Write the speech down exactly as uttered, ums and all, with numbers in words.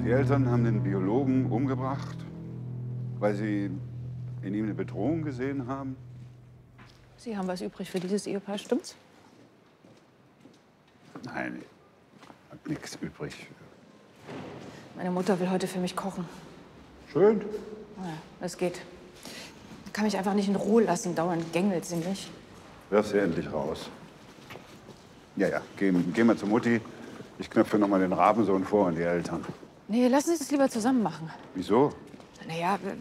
Die Eltern haben den Biologen umgebracht, weil sie in ihm eine Bedrohung gesehen haben. Sie haben was übrig für dieses Ehepaar, stimmt's? Nein, ich hab nichts übrig. Meine Mutter will heute für mich kochen. Schön. Ja, es geht. Ich kann mich einfach nicht in Ruhe lassen. Dauernd gängelt sie mich. Wirf sie endlich raus. Ja, ja, geh, geh mal zur Mutti. Ich knöpfe noch mal den Rabensohn vor und die Eltern. Nee, lassen Sie es lieber zusammen machen. Wieso? Naja,